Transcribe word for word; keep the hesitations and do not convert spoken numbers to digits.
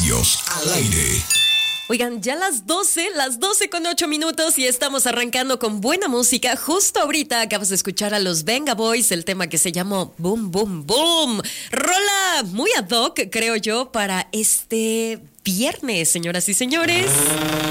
Homicidios al aire. Oigan, ya las doce, las doce con ocho minutos y estamos arrancando con buena música. Justo ahorita acabas de escuchar a los Venga Boys, el tema que se llamó Boom, Boom, Boom. Rola muy ad hoc, creo yo, para este viernes, señoras y señores.